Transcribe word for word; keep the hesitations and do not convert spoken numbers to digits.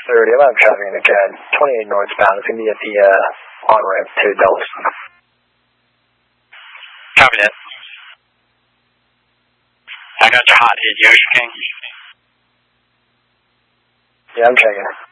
thirty. I'm having traffic in the C A D. twenty-eight northbound. It's going to be at the uh, on-ramp to Dulles. Copy that. I got your hot hit, you Ocean King. Yeah, I'm checking.